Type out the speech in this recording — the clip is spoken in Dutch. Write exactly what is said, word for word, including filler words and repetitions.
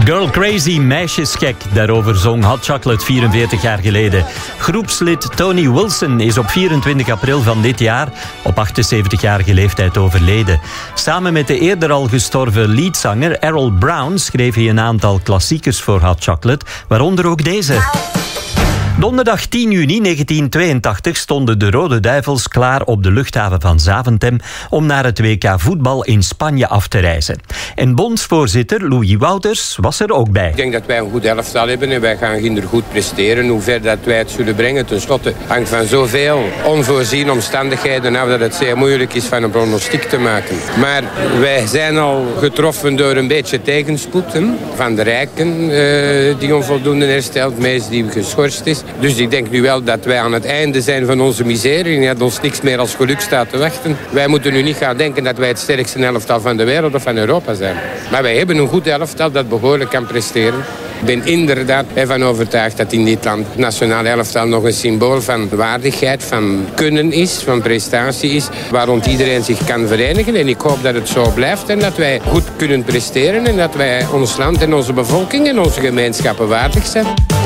Girl Crazy, meisjesgek. Daarover zong Hot Chocolate vierenveertig jaar geleden. Groepslid Tony Wilson is op vierentwintig april van dit jaar op achtenzeventigjarige leeftijd overleden. Samen met de eerder al gestorven leadzanger Errol Brown schreef hij een aantal klassiekers voor Hot Chocolate, waaronder ook deze. Donderdag tien juni negentien tweeëntachtig stonden de Rode Duivels klaar op de luchthaven van Zaventem om naar het W K voetbal in Spanje af te reizen. En bondsvoorzitter Louis Wouters was er ook bij. Ik denk dat wij een goed elftal hebben en wij gaan ginder goed presteren. Hoe ver dat wij het zullen brengen, ten slotte hangt van zoveel onvoorziene omstandigheden af dat het zeer moeilijk is van een pronostiek te maken. Maar wij zijn al getroffen door een beetje tegenspoed, hè? Van de rijken uh, die onvoldoende herstelt, meest die geschorst is. Dus ik denk nu wel dat wij aan het einde zijn van onze miserie en dat ons niks meer als geluk staat te wachten. Wij moeten nu niet gaan denken dat wij het sterkste elftal van de wereld of van Europa zijn. Maar wij hebben een goed elftal dat behoorlijk kan presteren. Ik ben inderdaad ervan overtuigd dat in dit land het nationale elftal nog een symbool van waardigheid, van kunnen is, van prestatie is, waar rond iedereen zich kan verenigen. En ik hoop dat het zo blijft en dat wij goed kunnen presteren en dat wij ons land en onze bevolking en onze gemeenschappen waardig zijn.